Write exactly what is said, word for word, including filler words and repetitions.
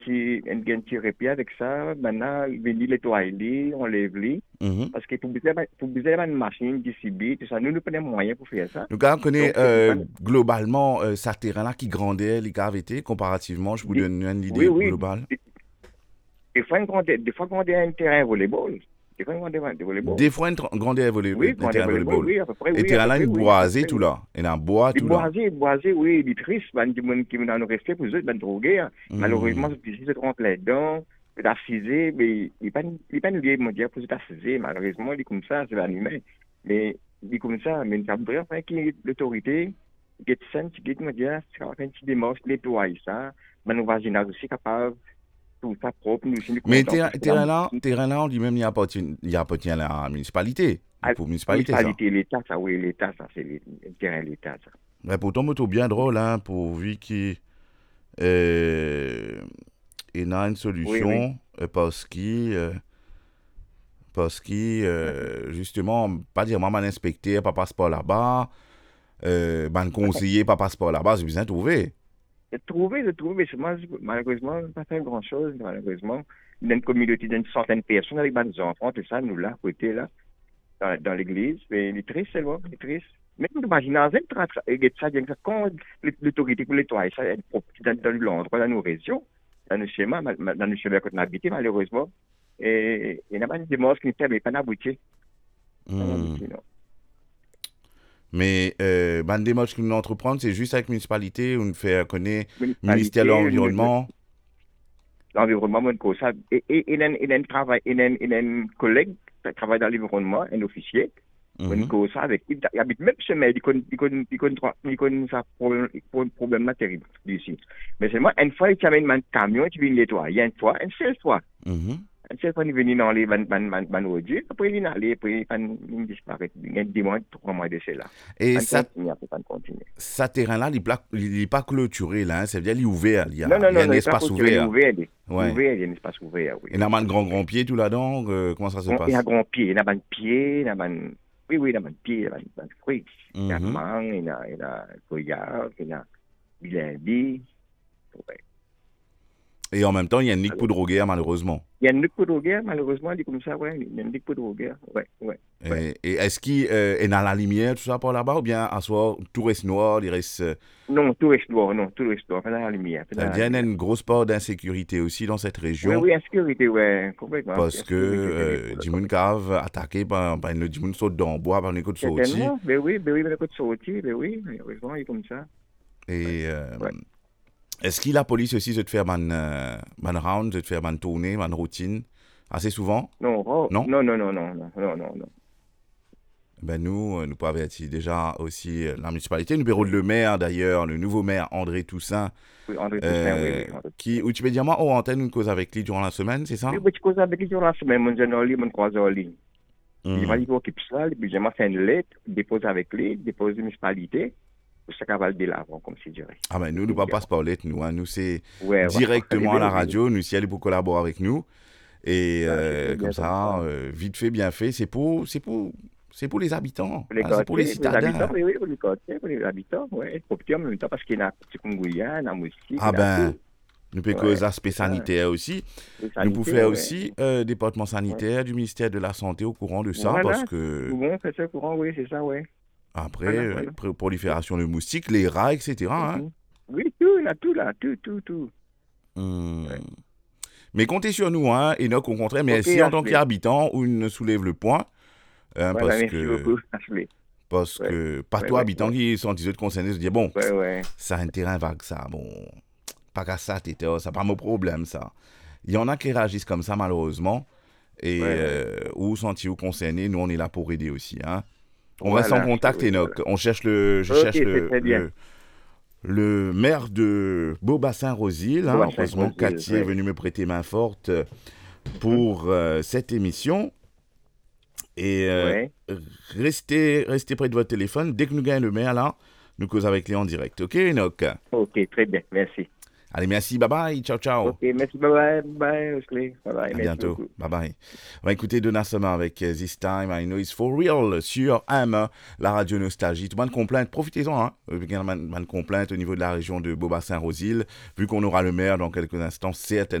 petit, un petit répit avec ça. Maintenant, il vient nettoyer, on lève les. Mhm. Parce que pour besoin pour besoin d'une machine, du C B, tout ça, nous, nous prenons moyens pour faire ça. Nous on connaît Donc, euh, nous euh, prenons- globalement euh, ça terrain-là qui grandait, les cavités, comparativement, je vous des- donne une oui, idée oui, globale. des, des fois, on a des fois, on a un terrain volleyball. Des fois, on a un terrain de volleyball. Des fois, une tra- grandeur volé, euh, Oui, un on a terrain de volleyball, volleyball. oui, à peu près, Et oui, à peu terrain-là, près, une oui, à peu boisée près, tout oui. là. Et un bois Les tout là. boisés, boisés, oui, les tristes, ben, du monde qui vient nous rester pour eux, ben, drogués. Hein. Hmm. Malheureusement, ici, se trompe là-dedans, c'est assisé, mais il n'est pas, il est pas nous lié, mon Dieu, pour être assisé. Malheureusement, il est comme ça, c'est l'animal. Mais, il est comme ça, mais ça voudrait enfin qu'il y ait l'autorité, qui est saine, qui est, mon Dieu, c'est un petit démarche, nettoyer ça. Ben, nos voisinages aussi capables, tout ça propre, nous aussi, nous Mais contents, terrain- parce que la terrain-là, terrain-là, on dit même il appartient, il appartient à la municipalité. à- Pour municipalité, ça. municipalité, l'État, ça, oui, l'État, ça, c'est le le terrain de l'État, ça. Mais pourtant, c'est bien drôle, hein, pourvu qu'il euh, il y a une Oui, oui. solution, euh, parce qu'il, euh, parce qu'il, euh, justement, pas dire moi, mon inspecteur, pas passe par là-bas, euh, mon conseiller, pas passe par là-bas, c'est bien trouvé. De trouver, de trouver, mais seulement, malheureusement, pas faire grand-chose, malheureusement. Il y a une communauté d'une centaine de personnes avec des enfants, tout ça, nous là, à côté, là, dans, dans l'église. Mais il est triste, c'est bon, il est triste. Mais vous imaginez, dans un train, ça, quand l'autorité pour nettoyer ça, elle est propre dans, dans l'endroit, dans nos régions, dans nos schémas, dans nos schémas qu'on a habité, malheureusement, et il n'y a pas de démarche qui ne permet pas d'aboutir. Pas Hmm. d'aboutir, non. Mais euh, ben, des démarches que nous entreprendre, c'est juste avec la municipalité, on fait connaître le ministère de Municipalité, l'Environnement. l'environnement, mon co- ça, et, et, il y a un- il y a un travail, il y a un- il y a un collègue qui travaille dans l'environnement, un officier, mon Mhm. co- ça, avec, il, il habite même chez moi, il connaît, il connaît, il connaît, trois- il connaît ça, problème, problème, problème là terrible, d'ici. Mais seulement, une fois, il amène un camion, tu viens nettoyer, une fois, une seule fois. Mhm. Une seule fois, il vient dans les, ban, ban, ban, ban, rodus, après, il est allé, après, il il disparaît. Il y a des mois, trois mois de cela. Et On ça, continue, après, on continue. ça terrain-là, il n'est pas clôturé, là, hein, c'est bien, il est ouvert, il y Non, a, non, il y a non, un non, il n'est pas espace clôturé, il est ouvert. ouvert, il est Ouais. ouvert, il y a un espace ouvert, oui. Il y a un grand grand pied tout là-dedans, euh, comment ça se Bon, il y a un passe? grand pied, il y a un pied, il y a un... Oui, oui, il y a un pied, il y a un fruit. Il y a Mhm. mangue, il y a, il y a goyave, il y a bilimbi. Ouais. Et en même temps, il y a une ligue Alors, pour droguer, malheureusement. il y a une ligue pour droguer, malheureusement, dit comme ça, ouais, il y a une ligue pour droguer, ouais, ouais, ouais. Et, et est-ce qu'il euh, est dans la lumière, tout ça, par là-bas, ou bien à soir, tout reste noir, il reste... euh, Non, tout reste noir, non, tout reste noir, pas dans la lumière, pas ça dans veut la dire qu'il y a lumière. une grosse part d'insécurité aussi dans cette Oui, région, oui, insécurité, ouais, complètement, parce que insécurité terrible euh, pour le Jimoun commun. Cave attaqué par, par une Jimoun saute dans le bois, par une écoute sortie. Certainement, ben oui, ben oui, ben écoute, sorti, ben oui, malheureusement, il est comme ça. Ouais, Et euh, ouais. est-ce que la police aussi, de te faire man, euh, man round, de te faire man tournée, man routine, assez souvent? Non, oh, Non? non, non, non, non, non, non, non, non. Ben nous, euh, nous pouvons avertir déjà aussi euh, la municipalité, le bureau de le maire d'ailleurs, le nouveau maire André Toussaint, Oui, André Toussaint, oui, euh, oui, André qui, Toussaint. où tu peux dire moi, oh, antenne, une cause avec lui durant la semaine, c'est Oui, ça? mais tu causes avec lui sur la semaine, mon jeune Oli, mon croisé Oli. Il va Mhm. dire qu'il occupe ça, puis j'ai fait une lettre, dépose avec lui, dépose une municipalité, pour ça qu'elle de l'avant, comme si je dirais. Ah ben nous, nous ne pouvons pas se parler, nous, hein. Nous c'est Ouais, ouais, directement à la oui, oui. radio, nous si elle est pour collaborer avec nous, et Ça, c'est euh, très comme bien comme ça, ça. euh, vite fait, bien fait, c'est pour, c'est pour, c'est pour les habitants, Pour les hein, c'est pour les quartiers, pour les habitants, citadins. oui, oui, pour les quartiers, pour les habitants, ouais. Pour petit en même temps, parce qu'il y a chikungunya, il y a moustique, Ah il y a ben, tout. nous pouvons Ouais, causer aspect c'est ça. sanitaire aussi. Les Nous pouvons sanitaires, faire ouais. aussi euh, département Ouais. sanitaire du ministère de la Santé au courant de ça, parce Voilà, que souvent, c'est ça, courant, oui, c'est ça, ouais. après, Voilà, euh, voilà. pré- prolifération de moustiques, les rats, et cetera hein. Mhm. Oui, tout, il y a tout là, tout, tout, tout. Hmm. Ouais. Mais comptez sur nous, hein, Enoch, au contraire, mais Ok, si en tant Ashley. qu'habitant, on ne soulève le point, hein, Voilà, parce merci que, beaucoup, Ashley. parce Ouais, que, pas ouais, toi, ouais, habitant ouais. qui sont de concernés, se dire, bon, Ouais, ouais. ça a un terrain vague, ça, bon, pas qu'à ça, t'étais, ça pas mon problème, ça. Il y en a qui réagissent comme ça, malheureusement, et Ouais, ouais. euh, ou senti ou concernés, nous, on est là pour aider aussi, hein. On reste en Voilà, contact, oui, Enoch. voilà. On cherche le, je Ok, cherche c'est le, très bien. le, le maire de Beaubassin-Rosil. Bon, Hein. bah, cinq Heureusement, Roseville, Cathy est ouais. venu me prêter main forte euh, Mhm. pour euh, cette émission. Et euh, Ouais. restez, restez près de votre téléphone. Dès que nous gagnons le maire, là, nous causons avec lui en direct. OK, Enoch? Ok, très bien, merci. Allez, merci, bye bye, ciao, ciao. Ok, merci, bye bye, bye, Wesley. Bye bye, À merci bientôt. beaucoup. Bye bye. On va écouter Donna Summer avec euh, This Time I Know It's For Real sur M, la radio Nostalgie. Tout le monde complainte, profitez-en. Hein. Bonne complainte au niveau de la région de Beaubassin-Rosil, vu qu'on aura le maire dans quelques instants, certainement.